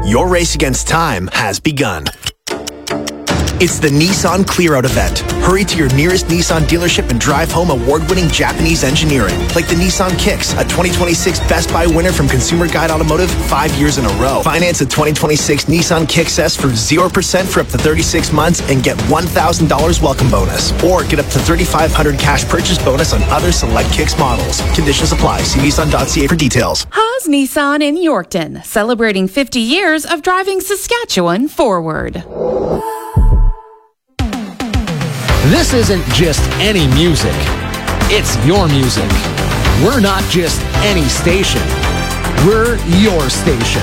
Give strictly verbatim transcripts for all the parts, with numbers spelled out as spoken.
Your race against time has begun. It's the Nissan Clear Out event. Hurry to your nearest Nissan dealership and drive home award-winning Japanese engineering, like the Nissan Kicks, a twenty twenty-six Best Buy winner from Consumer Guide Automotive five years in a row. Finance a twenty twenty-six Nissan Kicks S for zero percent for up to thirty-six months and get one thousand dollars welcome bonus. Or get up to thirty-five hundred dollars cash purchase bonus on other select Kicks models. Conditions apply. See Nissan dot C A for details. Haas Nissan in Yorkton, celebrating fifty years of driving Saskatchewan forward. This isn't just any music. It's your music. We're not just any station. We're your station.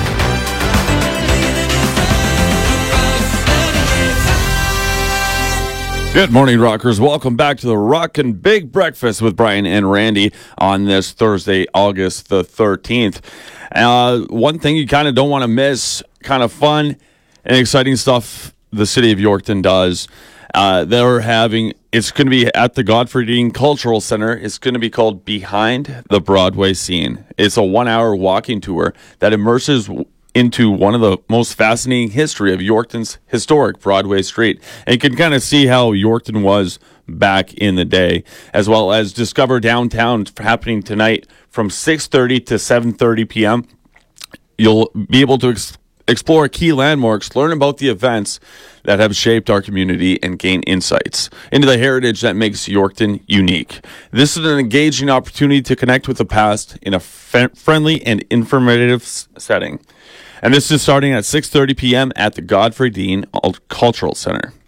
Good morning, rockers. Welcome back to the Rockin' Big Breakfast with Brian and Randy on this Thursday, August the thirteenth. Uh, one thing you kind of don't want to miss, kind of fun and exciting stuff the city of Yorkton does. Uh, they're having, it's going to be at the Godfrey Dean Cultural Center. It's going to be called Behind the Broadway Scene. It's a one-hour walking tour that immerses into one of the most fascinating history of Yorkton's historic Broadway street. And you can kind of see how Yorkton was back in the day, as well as discover downtown happening tonight from six thirty to seven thirty p.m. You'll be able to ex- explore key landmarks, learn about the events that have shaped our community, and gain insights into the heritage that makes Yorkton unique. This is an engaging opportunity to connect with the past in a f- friendly and informative s- setting. And this is starting at six thirty p.m. at the Godfrey Dean Cultural Center.